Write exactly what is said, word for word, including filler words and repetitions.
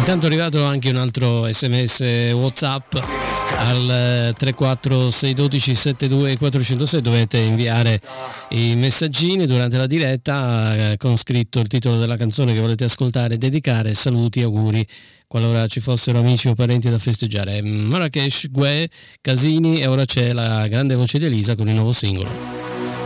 Intanto è arrivato anche un altro sms WhatsApp al tre quattro sei uno due sette due quattro zero sei. Dovete inviare i messaggini durante la diretta eh, con scritto il titolo della canzone che volete ascoltare, dedicare, saluti, auguri qualora ci fossero amici o parenti da festeggiare. Marrakesh, Guè, Casini, e ora c'è la grande voce di Elisa con il nuovo singolo.